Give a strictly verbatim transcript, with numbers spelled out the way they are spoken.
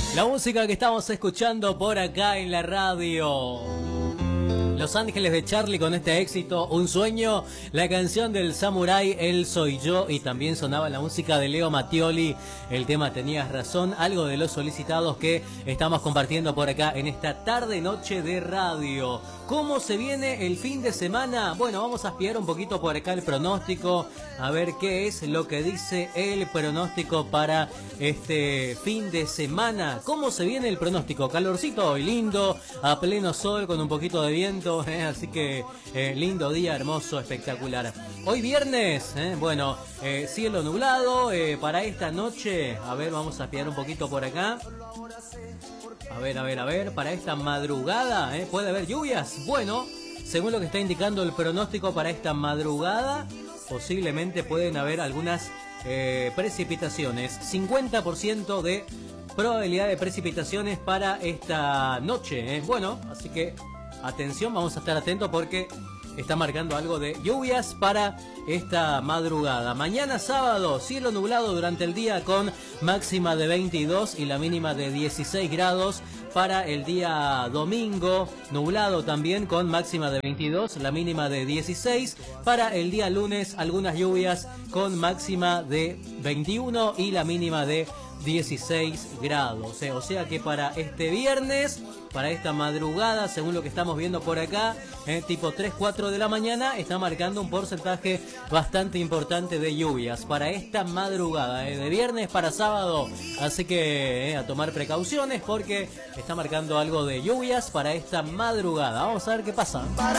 La música que estamos escuchando por acá en la radio. Los Ángeles de Charlie con este éxito, Un Sueño, la canción del Samurái, Él Soy Yo, y también sonaba la música de Leo Mattioli, el tema Tenías Razón, algo de los solicitados que estamos compartiendo por acá en esta tarde-noche de radio. ¿Cómo se viene el fin de semana? Bueno, vamos a espiar un poquito por acá el pronóstico, a ver qué es lo que dice el pronóstico para este fin de semana. ¿Cómo se viene el pronóstico? Calorcito hoy, lindo, a pleno sol con un poquito de viento. Eh, así que eh, lindo día, hermoso, espectacular. Hoy viernes, eh, bueno, eh, cielo nublado eh, para esta noche. A ver, vamos a espiar un poquito por acá. A ver, a ver, a ver, para esta madrugada, eh, ¿puede haber lluvias? Bueno, según lo que está indicando el pronóstico para esta madrugada, posiblemente pueden haber algunas eh, precipitaciones. cincuenta por ciento de probabilidad de precipitaciones para esta noche. Eh. Bueno, así que atención, vamos a estar atentos porque está marcando algo de lluvias para esta madrugada. Mañana sábado, cielo nublado durante el día con máxima de veintidós y la mínima de dieciséis grados. Para el día domingo, nublado también con máxima de veintidós, la mínima de dieciséis. Para el día lunes, algunas lluvias con máxima de veintiuno y la mínima de dieciséis grados. Eh. O sea que para este viernes, para esta madrugada, según lo que estamos viendo por acá, eh, tipo tres, cuatro de la mañana, está marcando un porcentaje bastante importante de lluvias para esta madrugada, eh, de viernes para sábado. Así que eh, a tomar precauciones porque está marcando algo de lluvias para esta madrugada. Vamos a ver qué pasa.